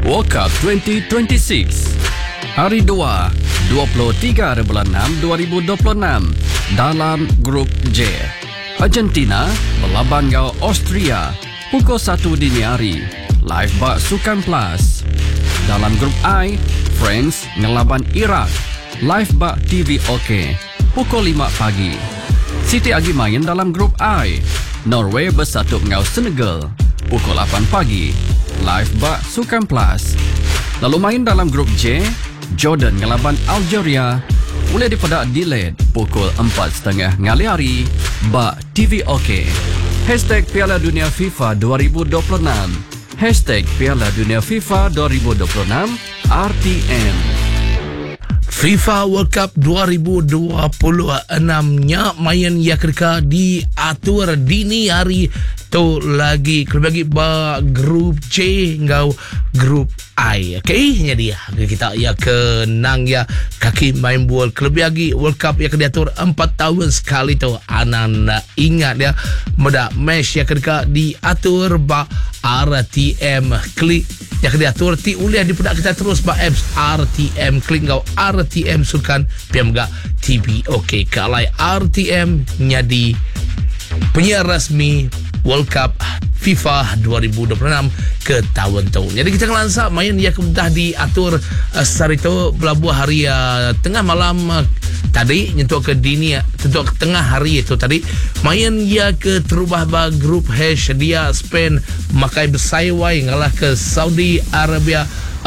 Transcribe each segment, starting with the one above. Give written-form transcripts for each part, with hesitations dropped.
World Cup 2026. Hari 2, 23 bulan 6 2026 dalam Grup J. Argentina berlaban dengan Austria pukul 1 dini hari. Live bak Sukan Plus. Dalam Grup I, France ngelaban Iraq. Live bak TV OK pukul 5 pagi. Siti lagi main dalam Grup I. Norway bersatu dengan Senegal pukul 8 pagi. Live bak Sukan Plus. Lalu main dalam Grup J, Jordan ngelaban Algeria boleh dipedak delayed pukul 4.30 ngali hari bak TV OK. Hashtag Piala Dunia FIFA 2026. Hashtag Piala Dunia FIFA 2026 RTM. FIFA World Cup 2026-nya main ya kerja diatur dini hari tu lagi kelebih ba grup C ngau grup I. Okey, jadi kita ya kenang ya kaki main bola kelebih lagi World Cup ya diatur 4 tahun sekali tu. Anan ingat ya meda match ya kerja diatur ba RTM klik yang diatur ti uliah dipedak kita terus ba apps RTM klik ngau RTM sukan piamga TV. Okey, kalai RTM nyadi penyiar rasmi World Cup FIFA 2026 ke tahun-tahun. Jadi kita ngelansak main ya kemudah diatur sarito belabuh hari tengah malam tadi nyentuh ke dini tentu ke tengah hari itu tadi main ya ke terubah ba grup H dia Spain makai bersaiwai ngalah ke Saudi Arabia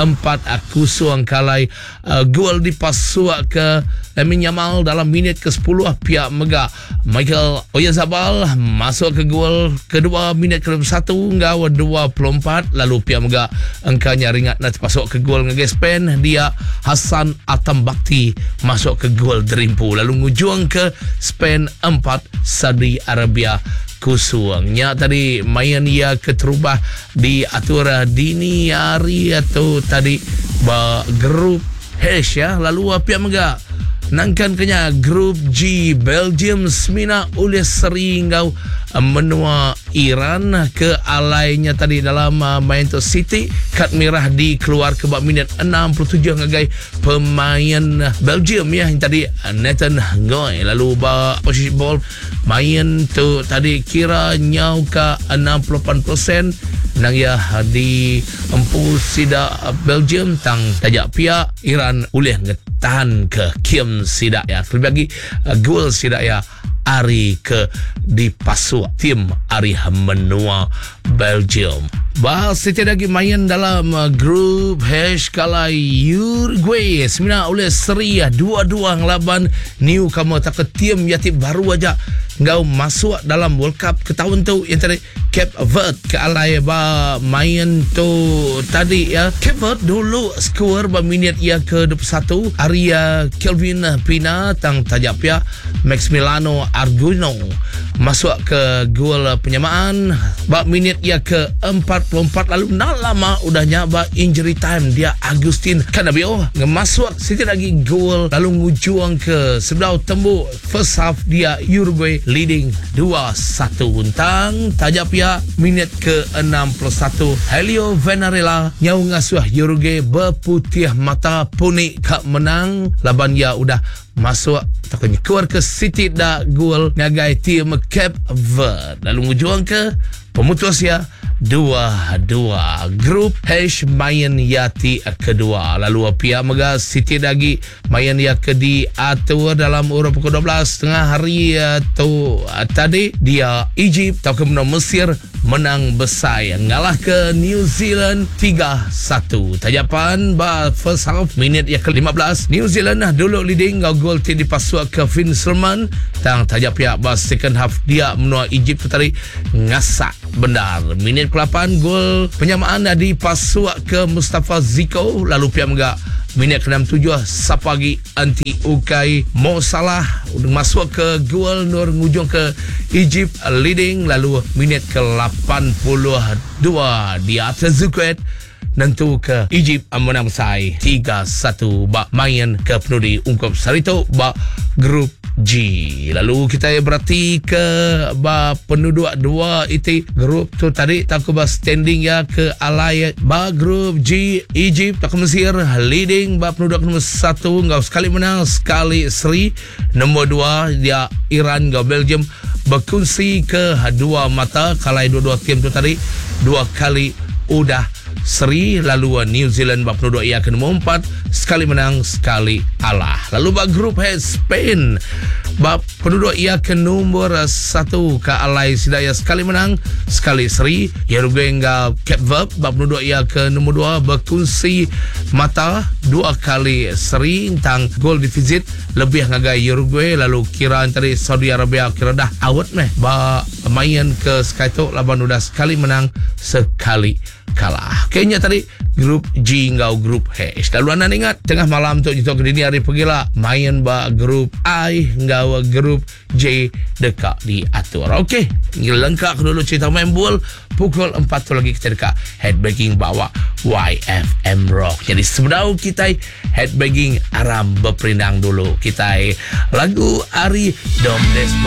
4-0 kalai gol dipasuak ke Lamine Yamal dalam minit ke-10 pihak mega Michael Oyarzabal masuk ke gol kedua minit ke-1 hingga 24 lalu pihak mega angkanya ringat nak pasuk ke gol ngege Spain dia Hasan Atambakti masuk ke gol derimpu lalu ngujung ke Spain 4 Saudi Arabia kusuangnya tadi main ia keterubah diatur dini hari atau tadi ba grup H ya lalu pihak mega nangkan kenya grup G Belgium semina oleh seri ngau menua Iran ke alainya tadi dalam main tu City kad merah dikeluar ke bak minit 67 ngagai pemain Belgium ya yang tadi Nathan Ngoy lalu ba posisi ball main tu tadi kira nyau ke 68% nang ya di empu sida Belgium tang tajak pihak Iran oleh ngetahan ke Kim sida ya terlebih lagi gol sida ya ari ke dipasuk tim ari menua Belgium. Bahas setiap lagi main dalam grup H kala Uruguay semina oleh seri 2-2 ngelaban newcomer tak ke tim yatib baru aja ngau masuk dalam World Cup ke tahun tu yang tadi Cape Verde ke alai ba main tu tadi ya Cape Verde dulu skor ba minit ia ke 21 Aria Kelvin Pina tang tajak pia Maximiliano Arguno masuk ke gol penyamaan ba minit ia ke 44 lalu nak lama udahnya ba injury time dia Agustin Canabio ngemasuk sedikit lagi gol lalu ngujung ke sebelah tembuk first half dia Uruguay leading 2-1 untang tajak pihak minit ke 61 Helio Venarella nyau ngasuh Uruguay berputih mata punik kak menang laban ya udah masuk takutnya keluar ke City dah gol ngagai tim Cape Verde lalu ngujung ke pemutus ya 2-2 grup H main yati kedua lalu pihak mega City lagi main ya ke diatur dalam urut pukul 12 tengah hari tu tadi dia Egypt atau kemudian Mesir menang besar ngalah ke New Zealand 3-1 tajapan ba first half minit ya ke-15 New Zealand dulu leading gol ti dipasuk ke Finn Sulman tang tajap pihak ba second half dia menua Egypt tu tadi ngasak benar minit ke-8 gol penyamaan dipasuk ke Mustafa Ziko lalu pihak mega minit ke-67 sapagi anti ukai Mo Salah masuk ke gol nur ngujung ke Egypt leading lalu minit ke-82 di atas Zukwet nentu ke Egypt menang besar 3-1 bak main ke penuh diungkap sarito bak grup G. Lalu kita berarti ke penduduk dua itu grup tu tadi tak standing ya ke alai grup G Egypt tak Mesir leading penduduk nombor 1 ngau sekali menang sekali seri. Nombor 2 dia Iran ngau Belgium berkongsi ke dua mata kalai dua-dua tim tu tadi 2 kali udah seri. Lalu New Zealand penduduk ia ke nombor 4 sekali menang sekali kalah. Lalu grup H Spain penduduk ia ke nombor 1 ke alai sidaya sekali menang sekali seri. Uruguay ngau Cape Verde penduduk ia ke nombor 2 berkongsi mata 2 kali seri tentang gol defisit lebih ngagai Uruguay. Lalu kira tadi Saudi Arabia kira dah out main ke Skyto laban udah sekali menang sekali kalah. Kayaknya tadi grup G ngau grup H. Lalu anda ingat tengah malam tu kita ke dini hari pergilah main grup I ngau grup J dekat diatur. Okey, lengkap dulu cerita main bola. Pukul 4 tu lagi kita dekat headbanging bawa YFM Rock. Jadi sebelum kita headbanging aram berperindang dulu kita lagu Ari Dom Des